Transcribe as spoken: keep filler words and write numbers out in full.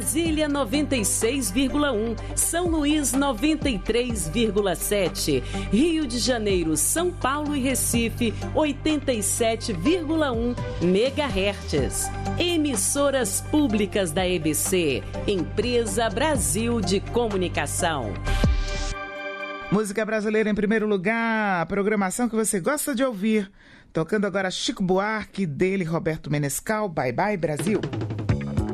Brasília noventa e seis vírgula um, São Luís noventa e três vírgula sete, Rio de Janeiro, São Paulo e Recife oitenta e sete vírgula um megahertz. Emissoras públicas da E B C, Empresa Brasil de Comunicação. Música brasileira em primeiro lugar, a programação que você gosta de ouvir. Tocando agora Chico Buarque, dele Roberto Menescal, Bye Bye Brasil.